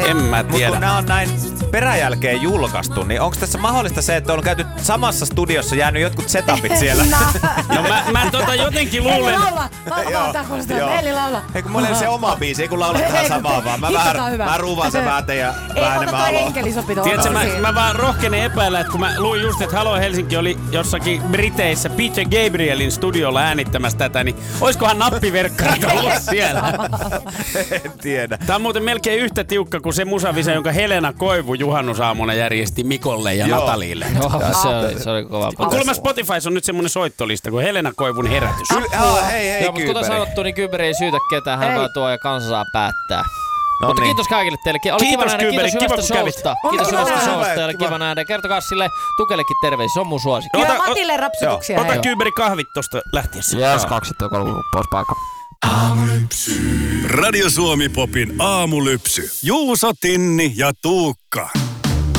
En mä tiedä. Mutta kun nämä on näin peräjälkeen julkaistu, niin onko tässä mahdollista se, että on käyty samassa studiossa jäänyt jotkut setupit siellä? No mä jotenkin luulen... Eli laula. Ei kun mulla ei ole se oma biisi, ei kun lauletaan samaa vaan. Mä ruuvaan se vähän teidän vähän enemmän aloa. Tiedätkö, mä vaan rohkenen epäillä, että kun mä luin just, että Halo Helsinki oli jossakin Briteissä Peter Gabrielin studiolla äänittämässä tätä, niin oiskohan nappiverkkarat ollut siellä? En tiedä. Tää on muuten melkein yhtä tiukka kuin se musavisa, jonka Helena Koivu juhannusaamuna järjesti Mikolle ja Natalille. Se oli kova. Kuulemma Spotifys on nyt semmonen soittolista kuin Helena Koivun herätys. Hei, mutta kuten sanottu, niin Kyberi ei syytä ketään, hän vaan tuo ja kansa saa päättää. No mutta niin. kiitos kaikille teille. Oli kiva nähdä, Kyberi, kiitos hyvästä kiva, kun showsta. Kiitos hyvästä showsta ja oli kiva nähdä. Kertokaa sille Tukellekin terveisiä, se on mun suosikki. Kyllä Matille rapsutuksia. Ota Kyberi kahvit tosta lähtiessä. Yes, 2-3 pois paikka. Radio Suomi Popin aamulypsy. Juuso, Tinni ja Tuukka.